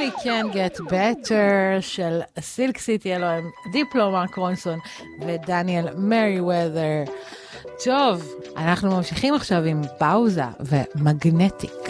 Only Can Get Better של סילק סיטי, אלו הם דיפלומה קרונסון ודניאל מריוודר. טוב, אנחנו ממשיכים עכשיו עם פאוזה ומגנטיק.